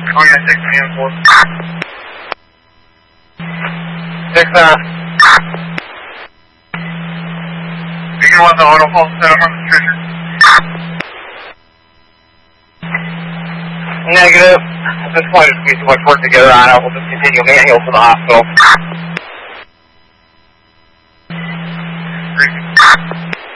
Oh yeah, 6 cancels. 6, you want the auto pulse set up on the stretcher? Negative. At this point, it's too much work to get around. I will just continue manual to the hospital.